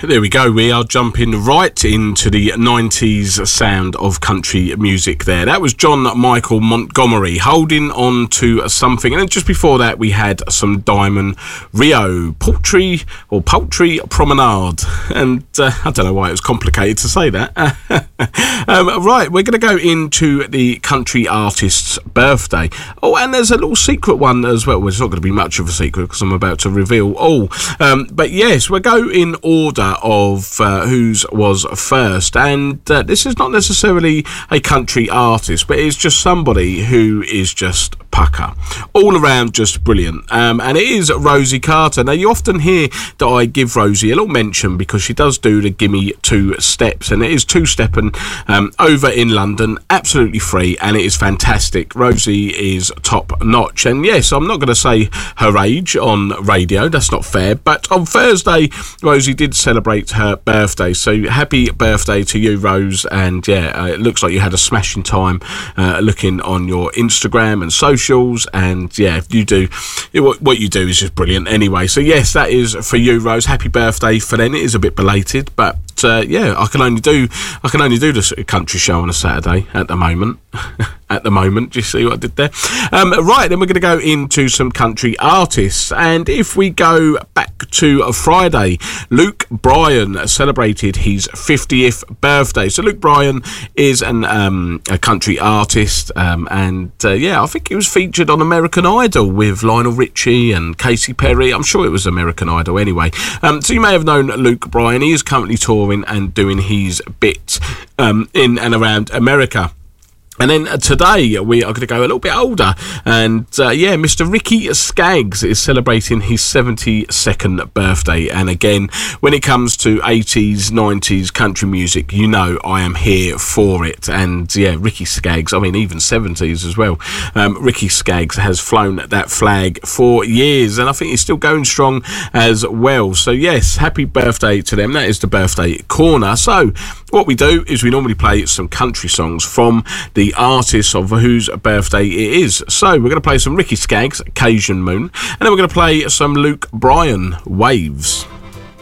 There we go. We are jumping right into the 90s sound of country music there. That was John Michael Montgomery, Holding On To Something. And then just before that, we had some Diamond Rio, Poultry Promenade. And I don't know why it was complicated to say that. Right, we're going to go into the country artist's birthday. Oh, and there's a little secret one as well. Well, it's not going to be much of a secret because I'm about to reveal all. But yes, we'll go in order of whose was first. And this is not necessarily a country artist, but it's just somebody who is just pucker. All around just brilliant. And it is Rosie Carter. Now, you often hear that I give Rosie a little mention because she does do the Gimme 2 Steps. And it is 2-stepping over in London, absolutely free, and it is fantastic. Rosie is top notch. And yes, I'm not going to say her age on radio, that's not fair, but on Thursday Rosie did celebrate her birthday, so happy birthday to you, Rose. And yeah, it looks like you had a smashing time looking on your Instagram and socials, and yeah, you do what you do is just brilliant anyway. So yes, that is for you, Rose. Happy birthday for then. It is a bit belated, but yeah, I can only do this country show on a Saturday at the moment. At the moment, do you see what I did there? Right, then we're going to go into some country artists, and if we go back to a Friday, Luke Bryan celebrated his 50th birthday. So Luke Bryan is a country artist, and yeah, I think he was featured on American Idol with Lionel Richie and Katy Perry. I'm sure it was American Idol anyway. So you may have known Luke Bryan. He is currently touring and doing his bit in and around America. And then today we are going to go a little bit older, and yeah, Mr. Ricky Skaggs is celebrating his 72nd birthday. And again, when it comes to 80s, 90s country music, you know I am here for it. And yeah, Ricky Skaggs, I mean even 70s as well. Ricky Skaggs has flown that flag for years, and I think he's still going strong as well. So yes, happy birthday to them. That is the birthday corner. So what we do is we normally play some country songs from the artists of whose birthday it is. So we're going to play some Ricky Skaggs, Cajun Moon, and then we're going to play some Luke Bryan, Waves.